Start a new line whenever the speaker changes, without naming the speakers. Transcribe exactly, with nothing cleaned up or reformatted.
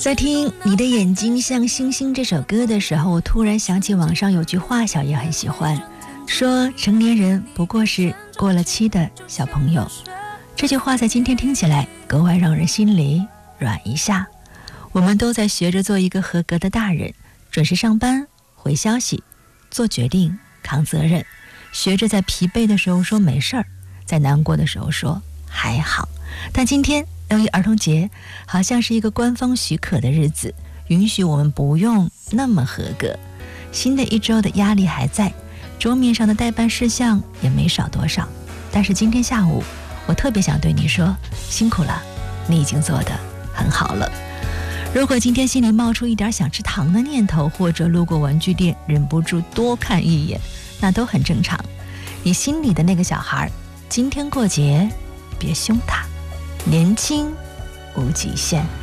在听《你的眼睛像星星》这首歌的时候，我突然想起网上有句话，小叶很喜欢，说成年人不过是过了期的小朋友。这句话在今天听起来格外让人心里软一下。我们都在学着做一个合格的大人，准时上班，回消息，做决定，扛责任，学着在疲惫的时候说没事儿，在难过的时候说还好。但今天六一儿童节好像是一个官方许可的日子，允许我们不用那么合格。新的一周的压力还在，桌面上的待办事项也没少多少。但是今天下午我特别想对你说，辛苦了，你已经做得很好了。如果今天心里冒出一点想吃糖的念头，或者路过玩具店忍不住多看一眼，那都很正常。你心里的那个小孩，今天过节别凶他，年轻无极限。